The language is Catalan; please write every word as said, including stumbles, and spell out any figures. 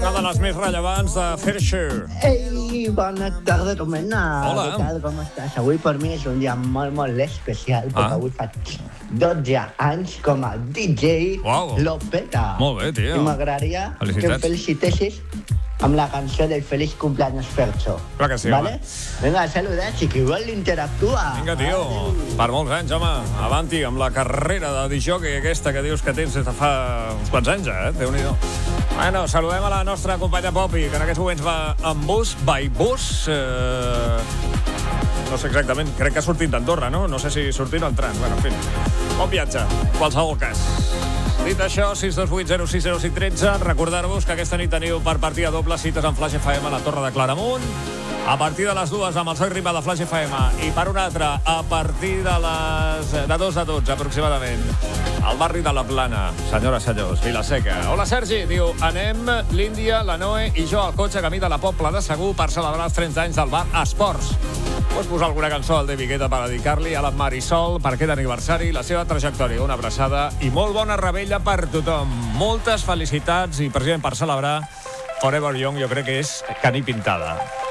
una de les més rellevants de Fairshare. Ei, bona tarda, Romena. Hola. Què tal, com estàs? Avui per mi és un dia molt, molt especial, Ah. perquè avui faig dotze anys com a D J Uau. Lopeta. Molt bé, tio. I m'agradaria que Felicitats. em felicitessis amb la cançó del Feliz Cumpleaños Fercho. Clar que sí, vale? home. Vinga, saludats, i qui vol interactua. Vinga, tio, per molts anys, home. Avanti amb la carrera de disjockey aquesta que dius que tens des de fa uns quants anys, eh? Déu-n'hi-do. Bueno, saludem a la nostra companya Popi, que en aquests moments va en bus, by bus. Eh... No sé exactament, crec que ha sortit d'Andorra, no? No sé si sortint o entrant. Bueno, en fi, bon viatge, qualsevol cas. Dit això, sis dos vuit zero sis zero cinc un tres, recordar-vos que aquesta nit teniu per partida doble cites amb Flash F M a la Torre de Claramunt, a partir de les dues amb el Soy Riba de Flash F M, i per una altra, a partir de les de dos a dotze aproximadament, al barri de la Plana, senyores, senyors, Vilaseca. Hola, Sergi, diu, anem l'Índia, la Noe i jo al cotxe camí de la Pobla de Segur per celebrar els trenta anys del bar Esports. Pots posar alguna cançó al David Guetta per dedicar-li a la Marisol per aquest aniversari, la seva trajectòria, una abraçada i molt bona rebella per tothom. Moltes felicitats i, precisament, per celebrar Forever Young, jo crec que és cani pintada.